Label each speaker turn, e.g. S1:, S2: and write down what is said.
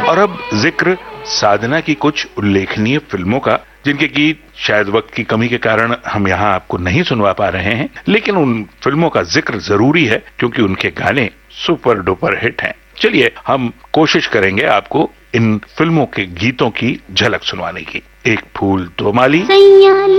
S1: और अब जिक्र साधना की कुछ उल्लेखनीय फिल्मों का, जिनके गीत शायद वक्त की कमी के कारण हम यहाँ आपको नहीं सुनवा पा रहे हैं, लेकिन उन फिल्मों का जिक्र जरूरी है क्योंकि उनके गाने सुपर डुपर हिट हैं। चलिए हम कोशिश करेंगे आपको इन फिल्मों के गीतों की झलक सुनवाने की। एक फूल दो माली,